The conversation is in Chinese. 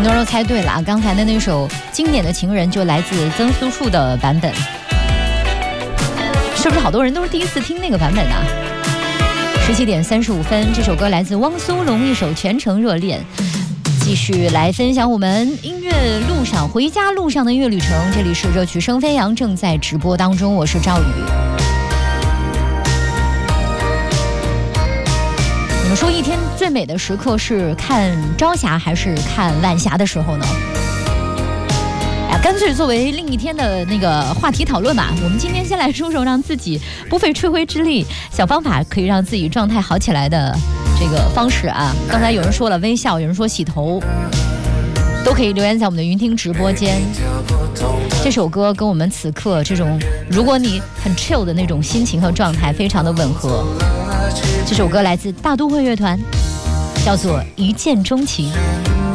很多人都猜对了啊！刚才的那首经典的情人就来自曾苏树的版本，是不是好多人都是第一次听那个版本啊？17点35分，这首歌来自汪苏泷，一首《全程热恋》。继续来分享我们音乐路上、回家路上的音乐旅程。这里是热曲声飞扬，正在直播当中，我是赵宇。你们说一天最美的时刻是看朝霞还是看晚霞的时候呢？干脆作为另一天的那个话题讨论吧。我们今天先来说说让自己不费吹灰之力，小方法可以让自己状态好起来的这个方式啊。刚才有人说了微笑，有人说洗头，都可以留言在我们的云听直播间。这首歌跟我们此刻这种如果你很 chill 的那种心情和状态非常的吻合。这首歌来自大都会乐团，叫做《一见钟情》。